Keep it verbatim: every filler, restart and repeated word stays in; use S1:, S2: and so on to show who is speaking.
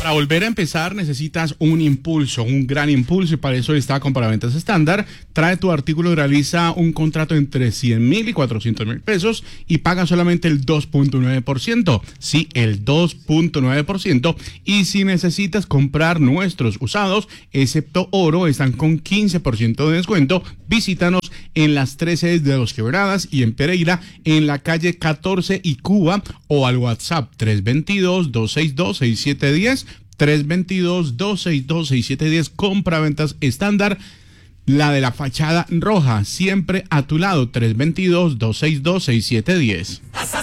S1: Para volver a empezar necesitas un impulso, un gran impulso, y para eso está Compraventas Estándar. Trae tu artículo y realiza un contrato entre cien mil y cuatrocientos mil pesos y paga solamente el dos punto nueve por ciento. Sí, el dos punto nueve por ciento. Y si necesitas comprar nuestros usados, excepto oro, están con quince por ciento de descuento. Visítanos en las tres sedes de Los Quebradas y en Pereira, en la calle catorce y Cuba, o al WhatsApp tres dos dos, dos seis dos, seis siete uno cero, tres dos dos, dos seis dos, seis siete uno cero. Compraventas Estándar, la de la fachada roja, siempre a tu lado. Tres dos dos, dos seis dos, seis siete uno cero.